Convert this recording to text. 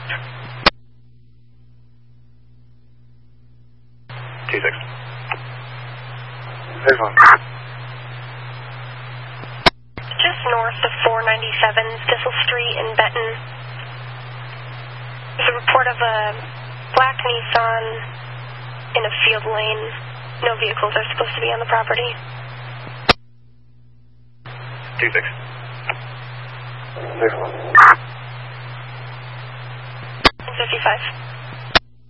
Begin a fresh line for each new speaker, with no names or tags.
26.
This one.
Just north of 497 Thistle Street in Benton. There's a report of a black Nissan in a field lane. No vehicles are supposed to be on the property.
26.
This one.
55.